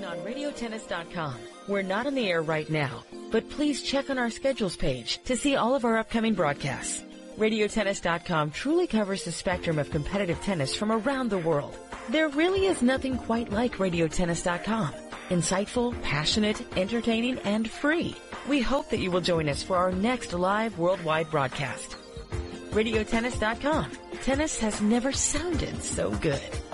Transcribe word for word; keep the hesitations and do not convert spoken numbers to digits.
listen on radio tennis dot com. We're not on the air right now, but please check on our schedules page to see all of our upcoming broadcasts. radio tennis dot com truly covers the spectrum of competitive tennis from around the world. There really is nothing quite like radio tennis dot com. Insightful, passionate, entertaining, and free. We hope that you will join us for our next live worldwide broadcast. radio tennis dot com. Tennis has never sounded so good.